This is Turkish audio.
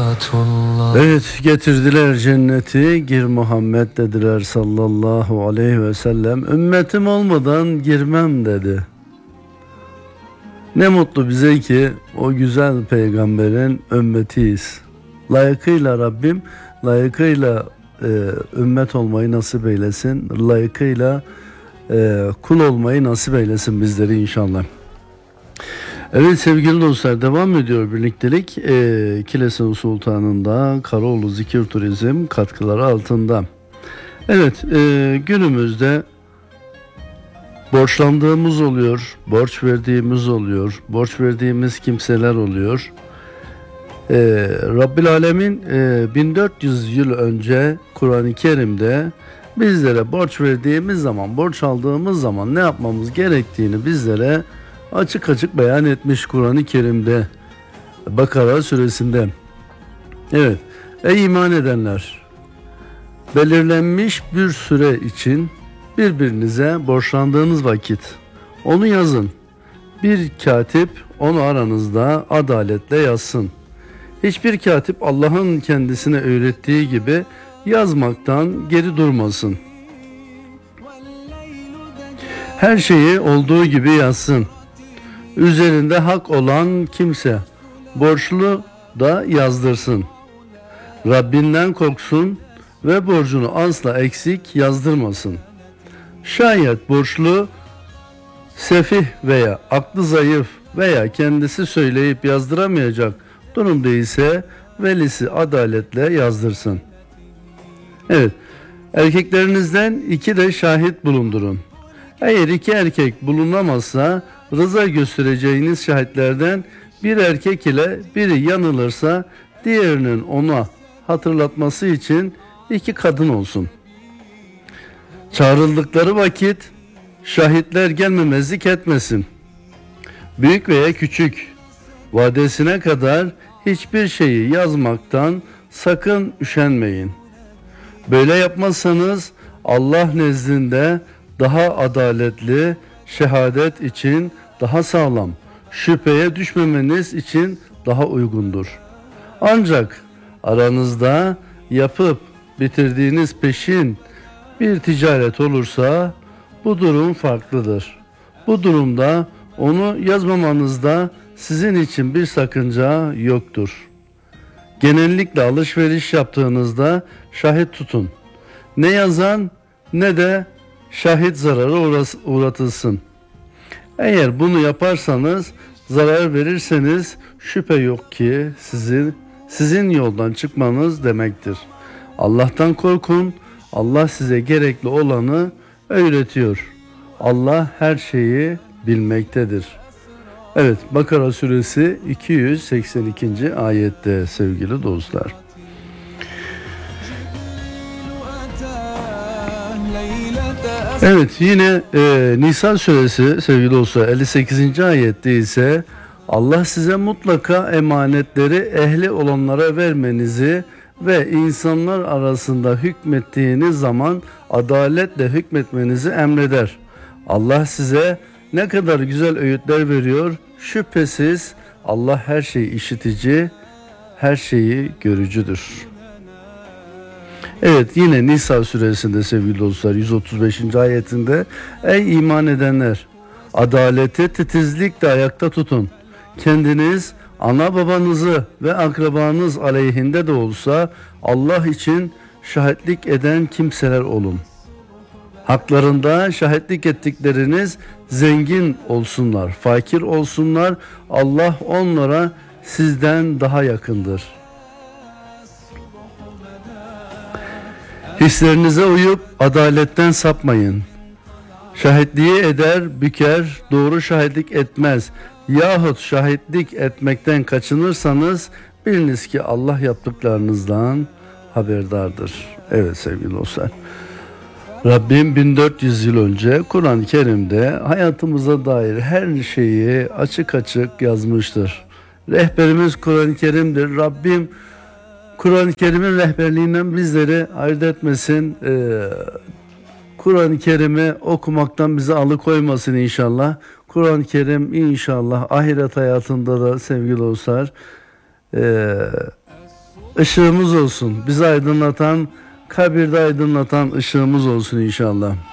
Evet, getirdiler cenneti, gir Muhammed dediler sallallahu aleyhi ve sellem. Ümmetim olmadan girmem dedi. Ne mutlu bize ki o güzel peygamberin ümmetiyiz. Layıkıyla Rabbim, layıkıyla ümmet olmayı nasip eylesin. Layıkıyla kul olmayı nasip eylesin bizleri inşallah. Evet sevgili dostlar, devam ediyor birliktelik. Kilis'in Sultanı'nda Karaoğlu Zikir Turizm katkıları altında. Evet, günümüzde borçlandığımız oluyor, borç verdiğimiz oluyor, borç verdiğimiz kimseler oluyor. Rabbil Alemin 1400 yıl önce Kur'an-ı Kerim'de bizlere borç verdiğimiz zaman, borç aldığımız zaman ne yapmamız gerektiğini bizlere açık açık beyan etmiş Kur'an-ı Kerim'de, Bakara suresinde. Evet, ey iman edenler, belirlenmiş bir süre için birbirinize borçlandığınız vakit onu yazın. Bir katip onu aranızda adaletle yazsın. Hiçbir katip Allah'ın kendisine öğrettiği gibi yazmaktan geri durmasın. Her şeyi olduğu gibi yazsın. Üzerinde hak olan kimse borçlu da yazdırsın. Rabbinden korksun ve borcunu asla eksik yazdırmasın. Şayet borçlu sefih veya aklı zayıf veya kendisi söyleyip yazdıramayacak durumda ise velisi adaletle yazdırsın. Evet, erkeklerinizden 2 de şahit bulundurun. Eğer 2 erkek bulunamazsa rıza göstereceğiniz şahitlerden bir erkek ile biri yanılırsa diğerinin ona hatırlatması için 2 kadın olsun. Çağrıldıkları vakit şahitler gelmemezlik etmesin. Büyük veya küçük, vadesine kadar hiçbir şeyi yazmaktan sakın üşenmeyin. Böyle yapmazsanız Allah nezdinde daha adaletli, şehadet için daha sağlam, şüpheye düşmemeniz için daha uygundur. Ancak aranızda yapıp bitirdiğiniz peşin bir ticaret olursa bu durum farklıdır. Bu durumda onu yazmamanızda sizin için bir sakınca yoktur. Genellikle alışveriş yaptığınızda şahit tutun. Ne yazan ne de şahit zararı uğratılsın. Eğer bunu yaparsanız, zarar verirseniz şüphe yok ki sizin yoldan çıkmanız demektir. Allah'tan korkun. Allah size gerekli olanı öğretiyor. Allah her şeyi bilmektedir. Evet, Bakara suresi 282. ayette sevgili dostlar. Evet, yine Nisa suresi sevgili dostlar 58. ayette ise Allah size mutlaka emanetleri ehli olanlara vermenizi ve insanlar arasında hükmettiğiniz zaman adaletle hükmetmenizi emreder. Allah size ne kadar güzel öğütler veriyor. Şüphesiz Allah her şeyi işitici, her şeyi görücüdür. Evet, yine Nisa suresinde sevgili dostlar 135. ayetinde ey iman edenler, adaleti titizlikle ayakta tutun. Kendiniz, ana babanızı ve akrabanız aleyhinde de olsa Allah için şahitlik eden kimseler olun. Haklarında şahitlik ettikleriniz zengin olsunlar, fakir olsunlar, Allah onlara sizden daha yakındır. Hislerinize uyup adaletten sapmayın. Şahitliği eder, büker, doğru şahitlik etmez. Yahut şahitlik etmekten kaçınırsanız biliniz ki Allah yaptıklarınızdan haberdardır. Evet sevgili dostlar. Rabbim 1400 yıl önce Kur'an-ı Kerim'de hayatımıza dair her şeyi açık açık yazmıştır. Rehberimiz Kur'an-ı Kerim'dir. Rabbim Kur'an-ı Kerim'in rehberliğinden bizleri ayırt etmesin. Kur'an-ı Kerim'i okumaktan bizi alıkoymasın inşallah. Kur'an-ı Kerim inşallah ahiret hayatında da sevgili dostlar ışığımız olsun. Bizi aydınlatan, kabirde aydınlatan ışığımız olsun inşallah.